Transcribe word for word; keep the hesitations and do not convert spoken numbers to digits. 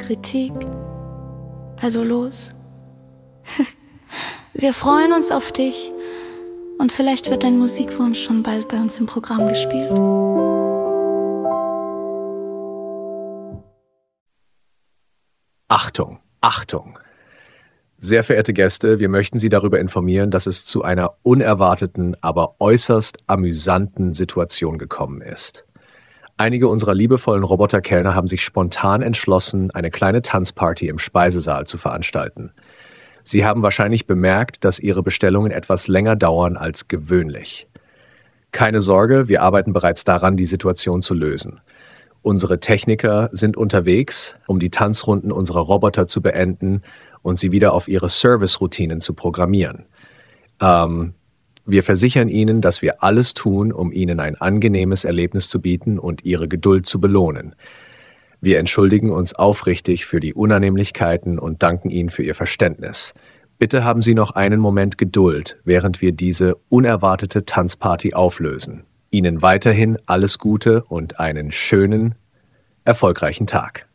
Kritik. Also los. Wir freuen uns auf dich und vielleicht wird dein Musikwunsch schon bald bei uns im Programm gespielt. Achtung, Achtung! Sehr verehrte Gäste, wir möchten Sie darüber informieren, dass es zu einer unerwarteten, aber äußerst amüsanten Situation gekommen ist. Einige unserer liebevollen Roboterkellner haben sich spontan entschlossen, eine kleine Tanzparty im Speisesaal zu veranstalten. Sie haben wahrscheinlich bemerkt, dass Ihre Bestellungen etwas länger dauern als gewöhnlich. Keine Sorge, wir arbeiten bereits daran, die Situation zu lösen. Unsere Techniker sind unterwegs, um die Tanzrunden unserer Roboter zu beenden und sie wieder auf ihre Service-Routinen zu programmieren. Ähm, wir versichern Ihnen, dass wir alles tun, um Ihnen ein angenehmes Erlebnis zu bieten und Ihre Geduld zu belohnen. Wir entschuldigen uns aufrichtig für die Unannehmlichkeiten und danken Ihnen für Ihr Verständnis. Bitte haben Sie noch einen Moment Geduld, während wir diese unerwartete Tanzparty auflösen. Ihnen weiterhin alles Gute und einen schönen, erfolgreichen Tag.